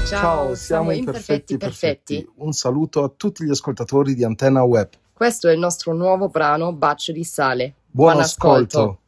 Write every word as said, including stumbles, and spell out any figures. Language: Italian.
Ciao, siamo Imperfetti Perfetti. Un saluto a tutti gli ascoltatori di Antenna Web. Questo è il nostro nuovo brano Bacio di sale. Buon, Buon ascolto. ascolto.